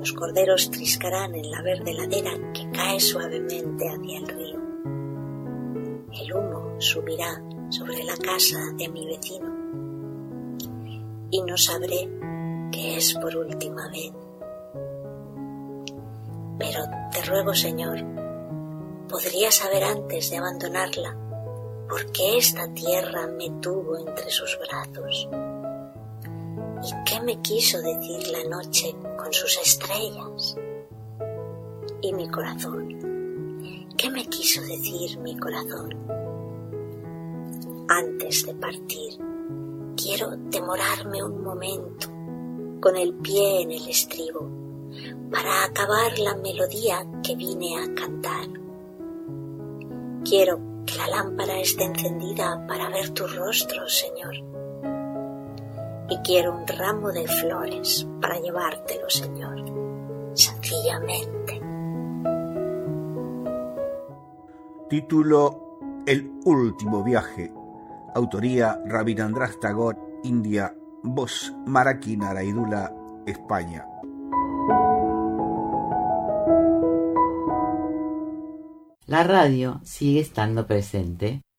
Los corderos triscarán en la verde ladera que cae suavemente hacia el río. El humo subirá sobre la casa de mi vecino y no sabré que es por última vez. Pero te ruego, Señor, podría saber antes de abandonarla por qué esta tierra me tuvo entre sus brazos y qué me quiso decir la noche con sus estrellas. Y mi corazón, ¿qué me quiso decir mi corazón? Antes de partir, quiero demorarme un momento con el pie en el estribo para acabar la melodía que vine a cantar. Quiero que la lámpara esté encendida para ver tu rostro, Señor. Y quiero un ramo de flores para llevártelo, Señor, sencillamente. Título: El último viaje. Autoría: Rabindranath Tagore, India. Voz: Maraki Naraidula, España. La radio sigue estando presente